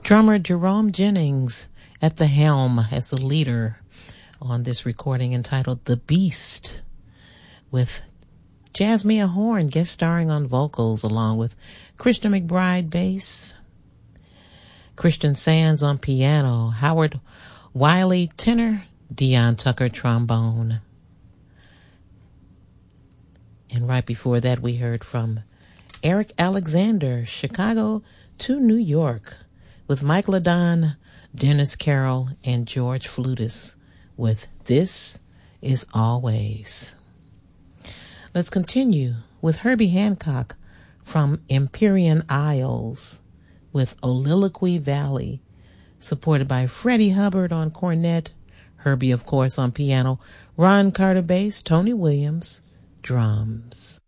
Drummer Jerome Jennings at the helm as the leader on this recording entitled The Beast, with Jasmia Horn guest starring on vocals along with Christian McBride bass, Christian Sands on piano, Howard Wiley tenor, Dion Tucker trombone. And right before that we heard from Eric Alexander, Chicago to New York, with Mike Ladon, Dennis Carroll, and George Flutis with This Is Always. Let's continue with Herbie Hancock from Empyrean Isles with Oliloquy Valley, supported by Freddie Hubbard on cornet, Herbie, of course, on piano, Ron Carter bass, Tony Williams, drums.